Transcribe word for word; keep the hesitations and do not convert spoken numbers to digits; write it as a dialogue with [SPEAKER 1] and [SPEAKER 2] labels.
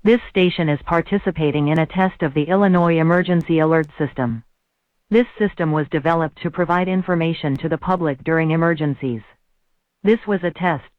[SPEAKER 1] This station is participating in a test of the Illinois Emergency Alert System. This system was developed to provide information to the public during emergencies. This was a test,